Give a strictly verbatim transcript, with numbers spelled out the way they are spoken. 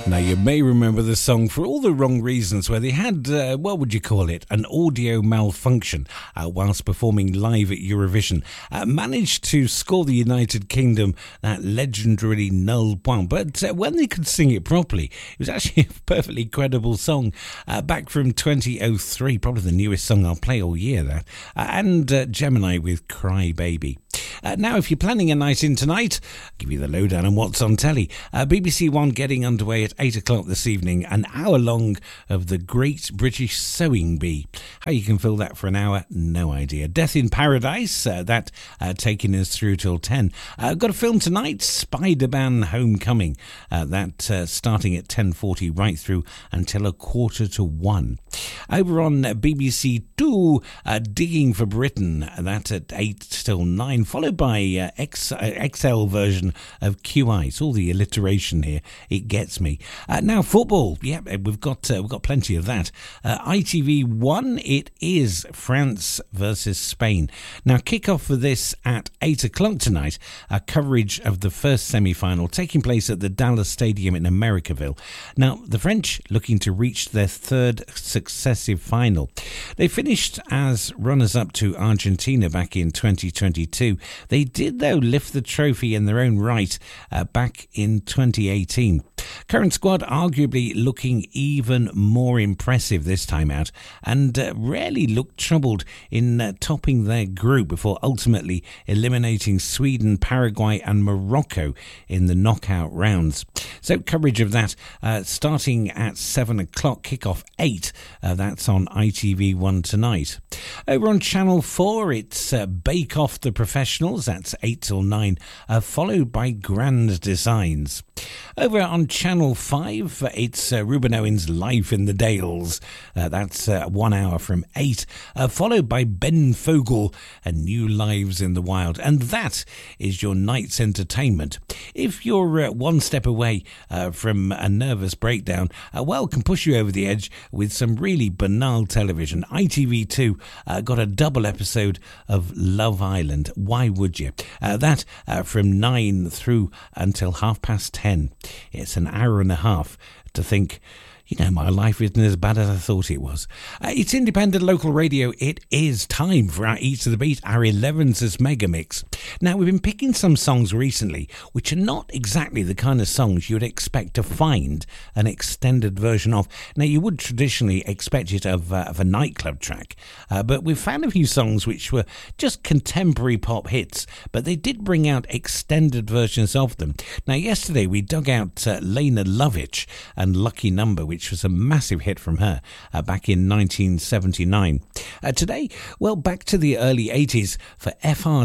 Now, you may remember the song for all the wrong reasons, where they had, uh, what would you call it, an audio malfunction uh, whilst performing live at Eurovision. Uh, managed to score the United Kingdom that legendary null point, but uh, when they could sing it properly, it was actually a perfectly credible song uh, back from twenty oh three, probably the newest song I'll play all year, that. Uh, and uh, Gemini with Cry Baby. Uh, now, if you're planning a night in tonight, I'll give you the lowdown on what's on telly. Uh, B B C One getting underway at eight o'clock this evening, an hour long of the Great British Sewing Bee. How you can fill that for an hour, no idea. Death in Paradise, uh, that uh, taking us through till ten. Uh, got a film tonight, Spider-Man Homecoming, uh, that uh, starting at ten forty right through until a quarter to one. Over on uh, B B C Two, uh, Digging for Britain, that at eight till nine, followed by uh, X, uh, X L version of Q I. It's all the alliteration here. It gets me. Uh, now, football. Yeah, we've got uh, we've got plenty of that. Uh, I T V One, it is France versus Spain. Now, kick-off for this at eight o'clock tonight. Uh, coverage of the first semi-final taking place at the Dallas Stadium in Americaville. Now, the French looking to reach their third successive final. They finished as runners-up to Argentina back in twenty twenty-two. They did, though, lift the trophy in their own right uh, back in twenty eighteen. Current squad arguably looking even more impressive this time out, and uh, rarely looked troubled in uh, topping their group before ultimately eliminating Sweden, Paraguay and Morocco in the knockout rounds. So coverage of that uh, starting at seven o'clock, kick-off eight. Uh, that's on I T V One tonight. Over on Channel four, it's uh, Bake Off the Professionals. That's eight till nine, uh, followed by Grand Designs. Over on Channel five, it's uh, Ruben Owens' Life in the Dales. Uh, that's uh, one hour from eight, uh, followed by Ben Fogle and New Lives in the Wild. And that is your night's entertainment. If you're uh, one step away uh, from a nervous breakdown, uh, well, can push you over the edge with some really banal television. I T V two uh, got a double episode of Love Island. Why would you? Uh, that uh, from nine through until half past ten. It's an hour and a half to think, you know, my life isn't as bad as I thought it was. Uh, it's independent local radio. It is time for our Eat to the Beat, our eleventh Mega Mix. Now, we've been picking some songs recently which are not exactly the kind of songs you would expect to find an extended version of. Now, you would traditionally expect it of, uh, of a nightclub track, uh, but we've found a few songs which were just contemporary pop hits, but they did bring out extended versions of them. Now, yesterday we dug out uh, Lena Lovitch and Lucky Number, which was a massive hit from her uh, back in nineteen seventy-nine. Uh, today, well, back to the early eighties for F R